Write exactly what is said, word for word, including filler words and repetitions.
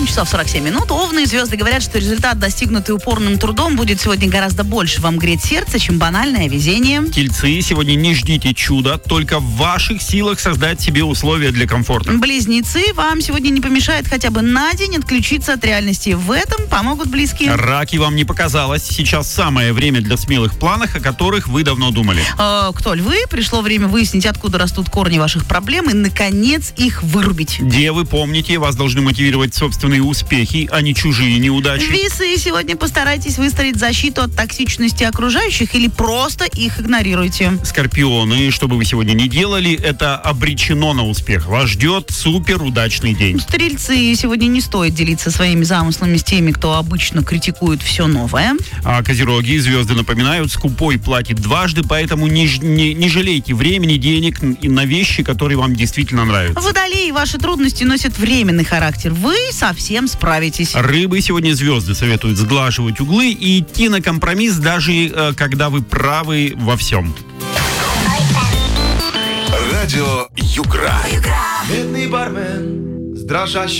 часов сорок семь минут. Овны и звезды говорят, что результат, достигнутый упорным трудом, будет сегодня гораздо больше вам греть сердце, чем банальное везение. Тельцы, сегодня не ждите чуда, только в ваших силах создать себе условия для комфорта. Близнецы, вам сегодня не помешает хотя бы на день отключиться от реальности. В этом помогут близкие. Раки, вам не показалось, сейчас самое время для смелых планов, о которых вы давно думали. Э, кто львы? Пришло время выяснить, откуда растут корни ваших проблем и, наконец, их вырубить. Девы, помните, вас должны мотивировать собственные успехи, а не чужие неудачи. Весы, сегодня постарайтесь выстроить защиту от токсичности окружающих или просто их игнорируйте. Скорпионы, что бы вы сегодня ни делали, это обречено на успех. Вас ждет супер удачный день. Стрельцы, сегодня не стоит делиться своими замыслами с теми, кто обычно критикует все новое. А козероги, звезды напоминают, скупой платит дважды, поэтому не, ж- не, не жалейте времени, денег и на вещи, которые вам действительно нравятся. Водолеи, ваши трудности носят временный характер. Вы совсем справитесь. Рыбы, сегодня звезды советуют сглаживать углы и идти на компромисс, даже э, когда вы правы во всем. Радио Югра. Бедный бармен с дрожащим